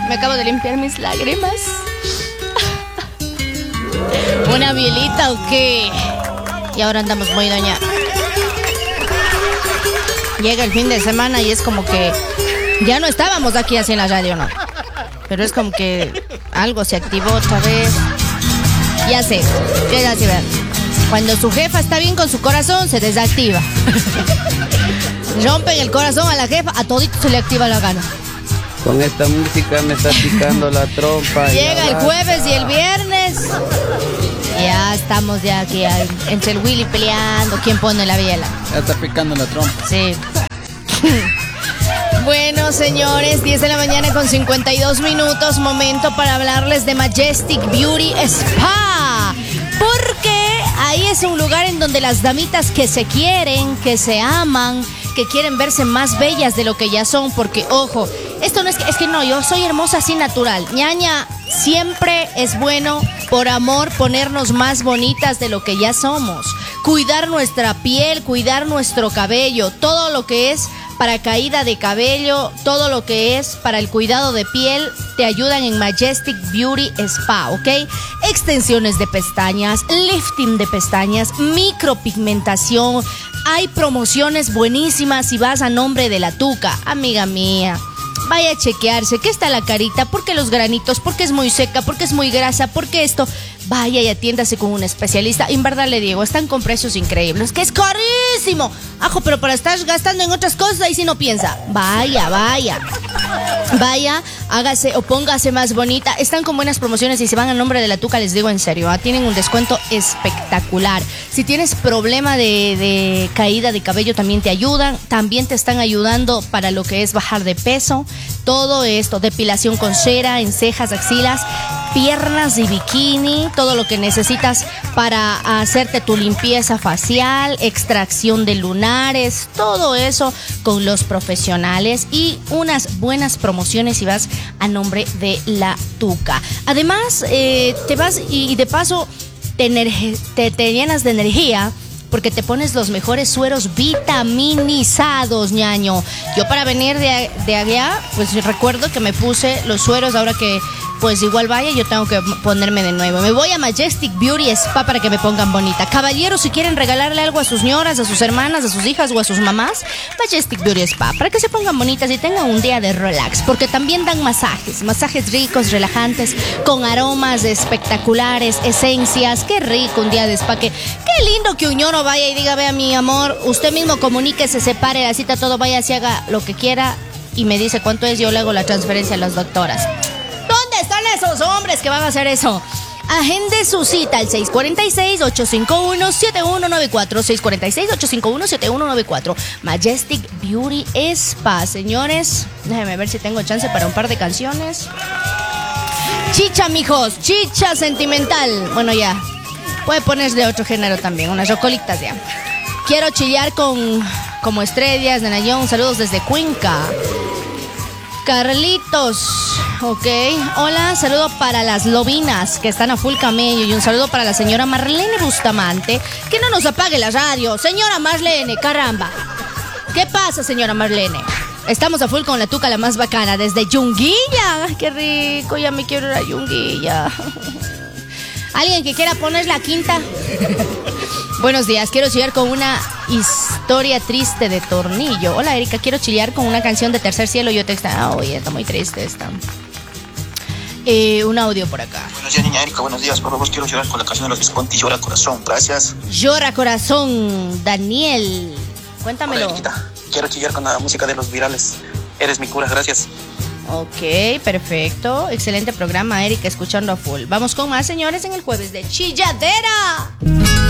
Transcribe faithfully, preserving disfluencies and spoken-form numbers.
Me acabo de limpiar mis lágrimas. ¿Una bielita o qué? Y ahora andamos muy dañados. Llega el fin de semana y es como que ya no estábamos aquí así en la radio, ¿no? Pero es como que algo se activó otra vez. Ya sé, ya sé, ver. Cuando su jefa está bien con su corazón, se desactiva. Rompen el corazón a la jefa, a todito se le activa la gana. Con esta música me está picando la trompa. Llega el jueves y el viernes. Ya estamos ya aquí entre el Willy peleando. ¿Quién pone la biela? Ya está picando la trompa. Sí. Bueno, señores, diez de la mañana con cincuenta y dos minutos. Momento para hablarles de Majestic Beauty Spa. Porque ahí es un lugar en donde las damitas que se quieren, que se aman, que quieren verse más bellas de lo que ya son. Porque, ojo, esto no es que, es que no, yo soy hermosa así natural. Ñaña, siempre es bueno, por amor, ponernos más bonitas de lo que ya somos. Cuidar nuestra piel, cuidar nuestro cabello, todo lo que es para caída de cabello, todo lo que es para el cuidado de piel, te ayudan en Majestic Beauty Spa, ¿ok? Extensiones de pestañas, lifting de pestañas, micropigmentación. Hay promociones buenísimas si vas a nombre de la Tuca, amiga mía. Vaya a chequearse, ¿qué está la carita? ¿Por qué los granitos? ¿Por qué es muy seca? ¿Por qué es muy grasa? ¿Por qué esto? Vaya y atiéndase con un especialista. En verdad le digo, están con precios increíbles. ¡Que es carísimo! Ajo, pero para estar gastando en otras cosas, ahí sí no piensa. Vaya, vaya. Vaya, hágase o póngase más bonita. Están con buenas promociones y si van a nombre de la Tuca, les digo en serio, ¿eh? Tienen un descuento espectacular. Si tienes problema de, de caída de cabello, también te ayudan. También te están ayudando para lo que es bajar de peso. Todo esto, depilación con cera, en cejas, axilas, piernas y bikini, todo lo que necesitas para hacerte tu limpieza facial, extracción de lunares, todo eso con los profesionales y unas buenas promociones si vas a nombre de la Tuca. Además, eh, te vas y, y de paso te, energe, te, te llenas de energía porque te pones los mejores sueros vitaminizados, ñaño. Yo para venir de, de allá, pues recuerdo que me puse los sueros, ahora que pues igual vaya, yo tengo que ponerme de nuevo. Me voy a Majestic Beauty Spa para que me pongan bonita. Caballeros, si quieren regalarle algo a sus señoras, a sus hermanas, a sus hijas o a sus mamás, Majestic Beauty Spa, para que se pongan bonitas y tengan un día de relax. Porque también dan masajes, masajes ricos, relajantes, con aromas espectaculares, esencias. Qué rico un día de spa. Que, qué lindo que un ñoro vaya y diga, vea mi amor, usted mismo comuníquese, separe la cita, todo, vaya, si haga lo que quiera y me dice cuánto es, yo le hago la transferencia a las doctoras. ¿Dónde están esos hombres que van a hacer eso? Agende su cita al seis cuatro seis, ocho cinco uno, siete uno nueve cuatro, seis cuatro seis, ocho cinco uno, siete uno nueve cuatro. Majestic Beauty Spa, señores. Déjenme ver si tengo chance para un par de canciones. Chicha, mijos, chicha sentimental. Bueno, ya. Puede ponerse de otro género también, unas rocolitas ya. Quiero chillar con como estrellas de Nayón. Saludos desde Cuenca. Carlitos, ok. Hola, saludo para las lobinas que están a full camello y un saludo para la señora Marlene Bustamante, que no nos apague la radio. Señora Marlene, caramba. ¿Qué pasa, señora Marlene? Estamos a full con la Tuca, la más bacana, desde Yunguilla. Ay, qué rico, ya me quiero ir a Yunguilla. ¿Alguien que quiera poner la quinta? Buenos días, quiero chillar con una historia triste de Tornillo. Hola, Erika, quiero chillar con una canción de Tercer Cielo. Yo te extraño. Oye, está muy triste esta. Eh, un audio por acá. Buenos días, niña Erika, buenos días. Por favor, quiero llorar con la canción de los Visconti, Llora Corazón. Gracias. Llora Corazón, Daniel. Cuéntamelo. Hola, Erika. Quiero chillar con la música de Los Virales. Eres mi cura, gracias. Ok, perfecto. Excelente programa, Erika, escuchando a full. Vamos con más, señores, en el jueves de Chilladera.